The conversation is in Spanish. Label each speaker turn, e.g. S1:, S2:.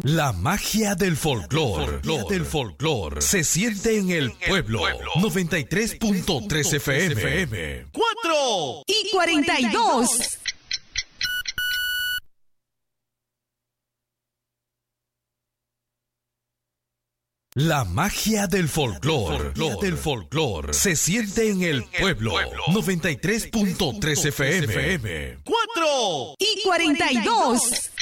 S1: La magia del folclore se siente en el pueblo. 93.3 FM.
S2: 4:42.
S1: La magia del folclore se siente en el pueblo. 93.3 FM.
S2: 4:42.